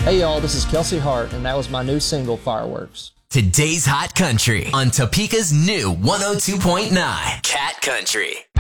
Hey y'all, this is Kelsey Hart, and that was my new single, Fireworks. Today's Hot Country on Topeka's new 102.9 Cat Country.